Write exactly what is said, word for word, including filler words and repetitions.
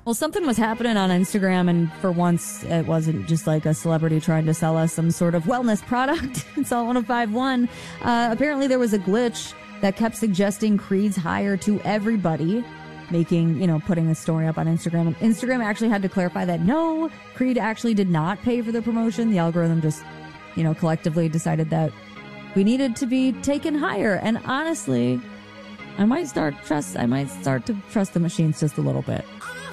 Well, something was happening on Instagram, and for once, it wasn't just like a celebrity trying to sell us some sort of wellness product. It's all one oh five one. Uh, apparently, there was a glitch that kept suggesting Creed's hire to everybody, making, you know, putting the story up on Instagram. And Instagram actually had to clarify that no, Creed actually did not pay for the promotion. The algorithm just, you know, collectively decided that we needed to be taken higher. And honestly, I might start trust. I might start to trust the machines just a little bit.